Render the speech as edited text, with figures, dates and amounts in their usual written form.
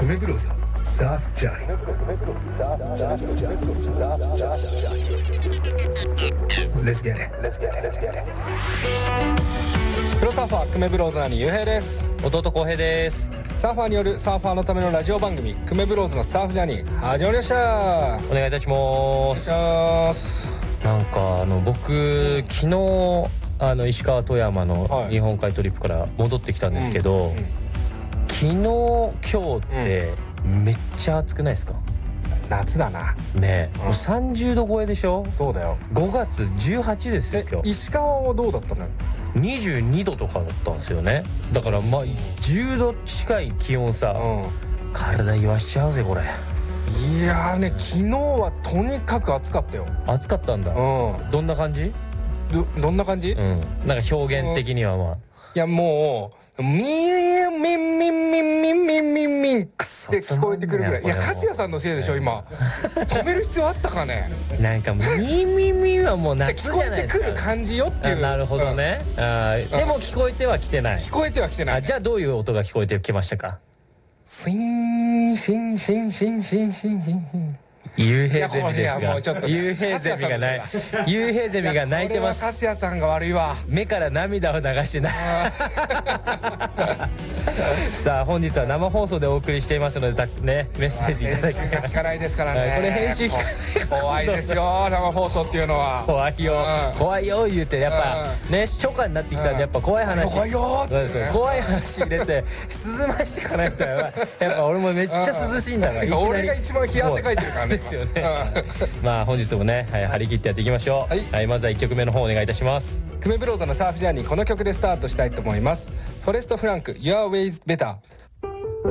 メブローズのサーフジャーニー。Let's get it. Let's get it. Let's get it. プロサーファー久米ブローズ兄ゆうへいです。 弟浩平です。 サーファーによるサーファーのためのラジオ番組久米ブローズのサーフジャーニー始まりました。 お願いいたします。なんか僕昨日石川富山の日本海トリップから戻ってきたんですけど、昨日今日ってめっちゃ暑くないですか？ 夏だなねえ、もう30度超えでしょ。 そうだよ。 5月18ですよ今日。 石川はどうだったのよ。 22度とかだったんですよね。だからまあ10度近い気温さ、体言わしちゃうぜこれ。 いやーね、昨日はとにかく暑かったよ。 暑かったんだ。どんな感じ？ どんな感じ？ なんか表現的にはまあ、 いやもうミンミンミンミンミンミンミンミンクスって聞こえてくるぐらい。いや粕谷さんのせいでしょ今。止める必要あったかね。 なんかミンミンミンはもう夏じゃないですか。 聞こえてくる感じよっていう。 なるほどね。でも聞こえてはきてない。 聞こえてはきてない。 じゃあどういう音が聞こえてきましたか？ シンシンシンシンシンシンシン。 幽閉ゼミですが、 幽閉ゼミがない。幽閉ゼミが泣いてます。 粕谷さんが悪いわ。 目から涙を流してない。さあ本日は生放送でお送りしていますのでね、メッセージいただきたい。 聞かないですからね。 これ編集怖いですよ生放送っていうのは。 怖いよ怖いよ言うて、やっぱね初夏になってきたんでやっぱ怖い話、 怖いよ怖い話入れて涼ましていかないとやっぱ俺もめっちゃ涼しいんだから。 俺が一番冷や汗かいてるからね。 ですよね。まあ本日もね、張り切ってやっていきましょう。はい、まずは1曲目の方お願いいたします。 久米ブローズのサーフジャーニー、この曲でスタートしたいと思います。フォレスト・フランク Your Ways Better。